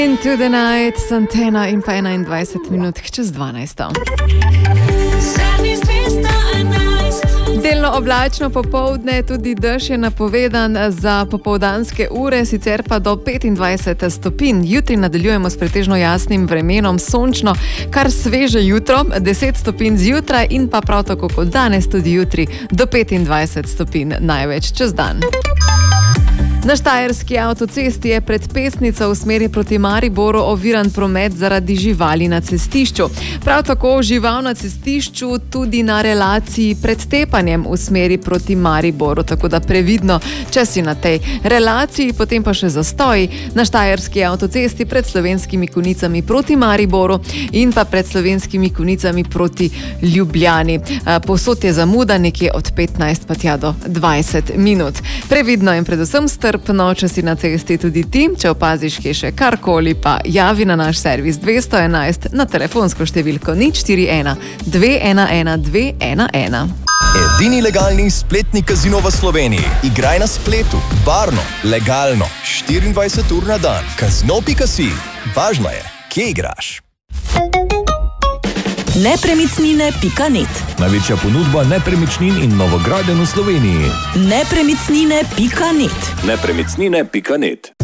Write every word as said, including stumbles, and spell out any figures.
Into the night, Santana in pa enaindvajset minut čez dvanajsto. Delno oblačno popoldne, tudi dež je napovedan za popoldanske ure, sicer pa do petindvajset stopinj. Jutri nadaljujemo s pretežno jasnim vremenom, sončno, kar sveže jutro, deset stopinj zjutraj in pa prav tako kot danes tudi jutri do petindvajset stopinj največ čez dan. Na štajerski avtocesti je pred Pesnico v smeri proti Mariboru oviran promet zaradi živali na cestišču. Prav tako žival na cestišču tudi na relaciji pred Tepanjem v smeri proti Mariboru, tako da previdno, če si na tej relaciji, potem pa še zastoji na štajerski avtocesti pred Slovenskimi Konjicami proti Mariboru in pa pred Slovenskimi Konjicami proti Ljubljani. Povsod je zamuda nekje od petnajst pa tja do dvajset minut. Previdno in predvsem strpno, če si na cesti tudi ti, če opaziš kje še karkoli, pa javi na naš servis dvesto enajst na telefonsko številko nič štiri ena dve ena ena dve ena ena. Edini legalni spletni kazino v Sloveniji. Igraj na spletu, varno, legalno, štiriindvajset ur na dan. Kazino pika si. Važno je, kje igraš. Nepremičnine pika net. Največja ponudba nepremičnin in novogradenj v Sloveniji. Nepremičnine pika net. Nepremičnine pika net.